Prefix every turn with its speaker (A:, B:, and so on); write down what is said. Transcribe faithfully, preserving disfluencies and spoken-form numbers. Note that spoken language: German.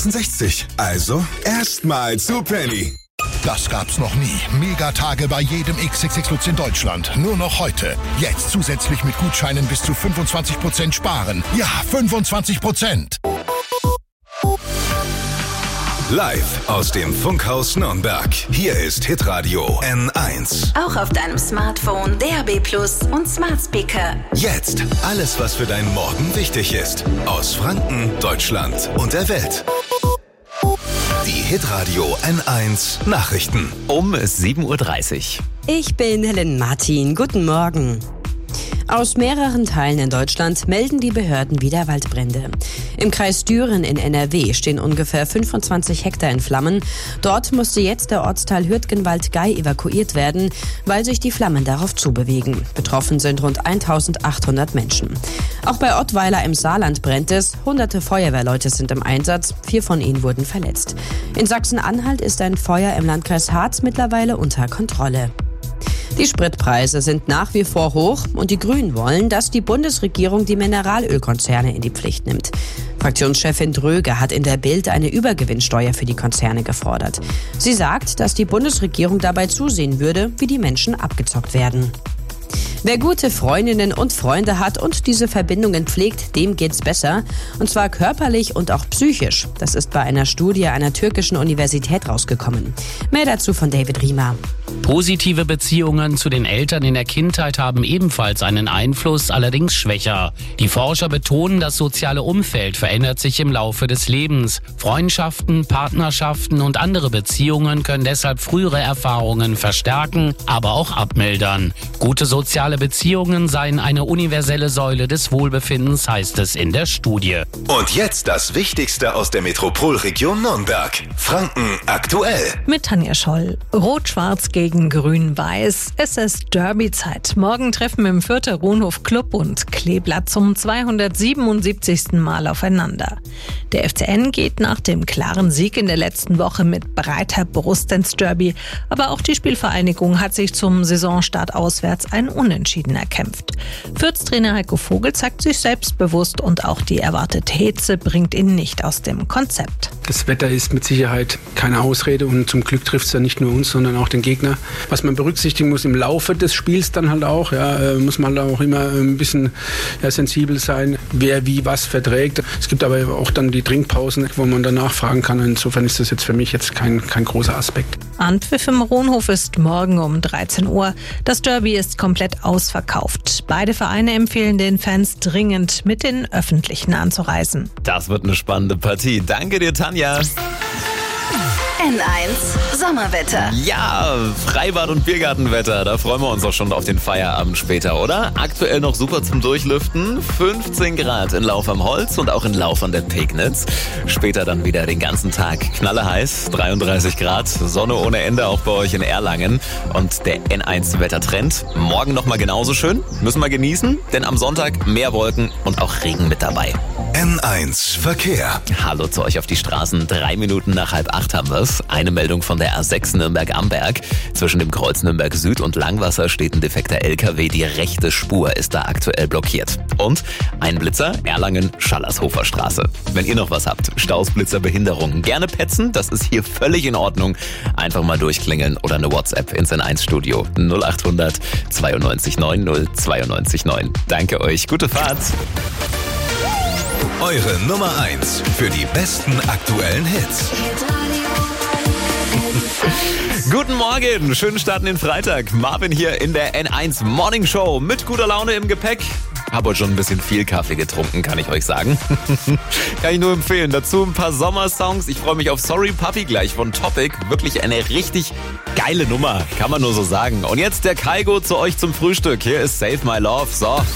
A: sechsundsechzig. Also erstmal zu Penny.
B: Das gab's noch nie. Megatage bei jedem X X X Lutz in Deutschland. Nur noch heute. Jetzt zusätzlich mit Gutscheinen bis zu fünfundzwanzig Prozent sparen. Ja, fünfundzwanzig Prozent.
A: Live aus dem Funkhaus Nürnberg. Hier ist Hitradio N eins.
C: Auch auf deinem Smartphone, D A B Plus und Smart Speaker.
A: Jetzt alles, was für deinen Morgen wichtig ist. Aus Franken, Deutschland und der Welt. Die Hitradio N eins Nachrichten.
D: Um sieben Uhr dreißig.
E: Ich bin Helen Martin. Guten Morgen. Aus mehreren Teilen in Deutschland melden die Behörden wieder Waldbrände. Im Kreis Düren in N R W stehen ungefähr fünfundzwanzig Hektar in Flammen. Dort musste jetzt der Ortsteil Hürtgenwald-Gei evakuiert werden, weil sich die Flammen darauf zubewegen. Betroffen sind rund eintausendachthundert Menschen. Auch bei Ottweiler im Saarland brennt es. Hunderte Feuerwehrleute sind im Einsatz. Vier von ihnen wurden verletzt. In Sachsen-Anhalt ist ein Feuer im Landkreis Harz mittlerweile unter Kontrolle. Die Spritpreise sind nach wie vor hoch und die Grünen wollen, dass die Bundesregierung die Mineralölkonzerne in die Pflicht nimmt. Fraktionschefin Dröge hat in der Bild eine Übergewinnsteuer für die Konzerne gefordert. Sie sagt, dass die Bundesregierung dabei zusehen würde, wie die Menschen abgezockt werden. Wer gute Freundinnen und Freunde hat und diese Verbindungen pflegt, dem geht's besser. Und zwar körperlich und auch psychisch. Das ist bei einer Studie einer türkischen Universität rausgekommen. Mehr dazu von David Riemer.
F: Positive Beziehungen zu den Eltern in der Kindheit haben ebenfalls einen Einfluss, allerdings schwächer. Die Forscher betonen, das soziale Umfeld verändert sich im Laufe des Lebens. Freundschaften, Partnerschaften und andere Beziehungen können deshalb frühere Erfahrungen verstärken, aber auch abmildern. Gute soziale Beziehungen seien eine universelle Säule des Wohlbefindens, heißt es in der Studie.
A: Und jetzt das Wichtigste aus der Metropolregion Nürnberg. Franken aktuell.
G: Mit Tanja Scholl. Rot-Schwarz gegen Grün-Weiß. Es ist Derby-Zeit. Morgen treffen im Fürther Rohnhof Club und Kleeblatt zum zweihundertsiebenundsiebzigsten Mal aufeinander. Der F C N geht nach dem klaren Sieg in der letzten Woche mit breiter Brust ins Derby. Aber auch die Spielvereinigung hat sich zum Saisonstart auswärts ein Unentschieden erkämpft. Fürths-Trainer Heiko Vogel zeigt sich selbstbewusst und auch die erwartete Hitze bringt ihn nicht aus dem Konzept.
H: Das Wetter ist mit Sicherheit keine Ausrede und zum Glück trifft es ja nicht nur uns, sondern auch den Gegner. Was man berücksichtigen muss im Laufe des Spiels dann halt auch, ja, muss man da auch immer ein bisschen ja, sensibel sein, wer wie was verträgt. Es gibt aber auch dann die Trinkpausen, wo man danach fragen kann. Insofern ist das jetzt für mich jetzt kein, kein großer Aspekt.
G: Anpfiff im Rohnhof ist morgen um dreizehn Uhr. Das Derby ist komplett ausverkauft. Beide Vereine empfehlen den Fans dringend, mit den Öffentlichen anzureisen.
D: Das wird eine spannende Partie. Danke dir, Tanja.
C: N eins Sommerwetter.
D: Ja, Freibad- und Biergartenwetter. Da freuen wir uns auch schon auf den Feierabend später, oder? Aktuell noch super zum Durchlüften. fünfzehn Grad in Lauf am Holz und auch in Lauf an der Pegnitz. Später dann wieder den ganzen Tag knalleheiß. dreiunddreißig Grad, Sonne ohne Ende auch bei euch in Erlangen. Und der N eins Wettertrend. Morgen nochmal genauso schön. Müssen wir genießen, denn am Sonntag mehr Wolken und auch Regen mit dabei.
A: N eins Verkehr.
D: Hallo zu euch auf die Straßen. Drei Minuten nach halb acht haben wir's. Eine Meldung von der A sechs Nürnberg-Amberg. Zwischen dem Kreuz Nürnberg Süd und Langwasser steht ein defekter L K W. Die rechte Spur ist da aktuell blockiert. Und ein Blitzer, Erlangen-Schallershofer Straße. Wenn ihr noch was habt, Staus, Blitzer, Behinderungen, gerne petzen. Das ist hier völlig in Ordnung. Einfach mal durchklingeln oder eine WhatsApp ins N eins Studio. null achthundert zweiundneunzig neun null zweiundneunzig neun. Danke euch. Gute Fahrt.
A: Eure Nummer eins für die besten aktuellen Hits.
D: Guten Morgen, schönen Start in den Freitag. Marvin hier in der N eins Morning Show mit guter Laune im Gepäck. Hab heute schon ein bisschen viel Kaffee getrunken, kann ich euch sagen. Kann ich nur empfehlen. Dazu ein paar Sommersongs. Ich freue mich auf Sorry Puppy gleich von Topic. Wirklich eine richtig geile Nummer, kann man nur so sagen. Und jetzt der Kaigo zu euch zum Frühstück. Hier ist Save My Love. So.